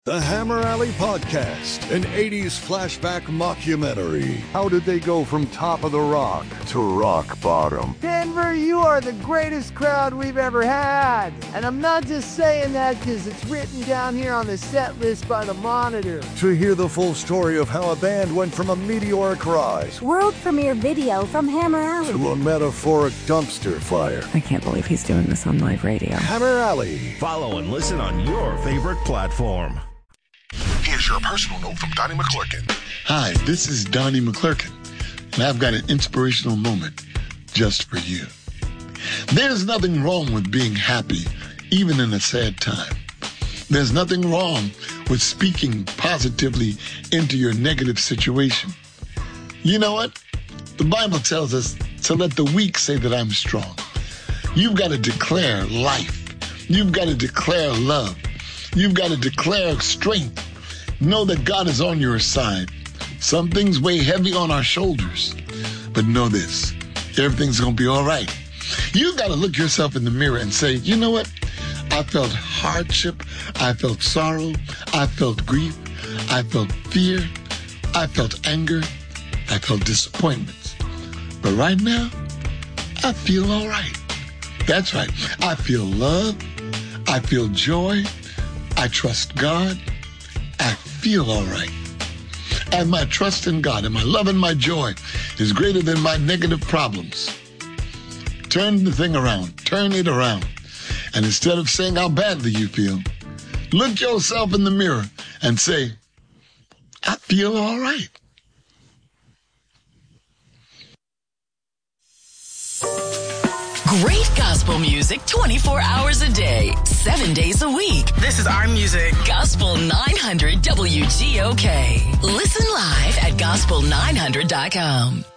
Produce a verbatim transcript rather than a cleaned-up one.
The Hammer Alley Podcast, an eighties flashback mockumentary. How did they go from top of the rock to rock bottom? Denver, you are the greatest crowd we've ever had. And I'm not just saying that because it's written down here on the set list by the Monitor. To hear the full story of how a band went from a meteoric rise, world premiere video from Hammer Alley, to a metaphoric dumpster fire. I can't believe he's doing this on live radio. Hammer Alley. Follow and listen on your favorite platform. Here's your personal note from Donnie McClurkin. Hi, this is Donnie McClurkin, and I've got an inspirational moment just for you. There's nothing wrong with being happy, even in a sad time. There's nothing wrong with speaking positively into your negative situation. You know what? The Bible tells us to let the weak say that I'm strong. You've got to declare life. You've got to declare love. You've got to declare strength. Know that God is on your side. Some things weigh heavy on our shoulders. But know this, everything's going to be all right. You've got to look yourself in the mirror and say, you know what? I felt hardship. I felt sorrow. I felt grief. I felt fear. I felt anger. I felt disappointments. But right now, I feel all right. That's right. I feel love. I feel joy. I trust God. I feel all right. And my trust in God and my love and my joy is greater than my negative problems. Turn the thing around. Turn it around. And instead of saying how badly you feel, look yourself in the mirror and say, I feel all right. Great gospel music twenty-four hours a day, seven days a week. This is our music. Gospel nine hundred W G O K. Listen live at gospel nine hundred dot com.